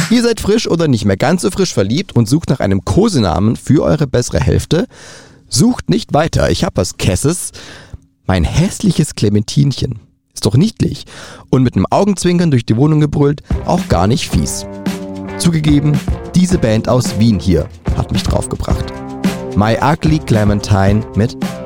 Ihr seid frisch oder nicht mehr ganz so frisch verliebt und sucht nach einem Kosenamen für eure bessere Hälfte? Sucht nicht weiter, ich hab was Kesses. Mein hässliches Clementinchen. Ist doch niedlich. Und mit einem Augenzwinkern durch die Wohnung gebrüllt, auch gar nicht fies. Zugegeben, diese Band aus Wien hier hat mich draufgebracht. My Ugly Clementine mit